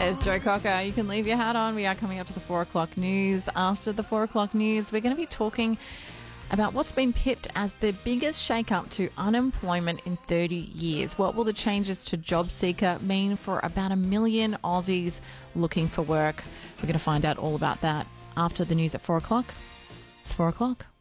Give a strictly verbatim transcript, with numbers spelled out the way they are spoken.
There's Joe Cocker. You can leave your hat on. We are coming up to the four o'clock news. After the four o'clock news, we're going to be talking about what's been pipped as the biggest shake-up to unemployment in thirty years. What will the changes to JobSeeker mean for about a million Aussies looking for work? We're going to find out all about that after the news at four o'clock. It's four o'clock.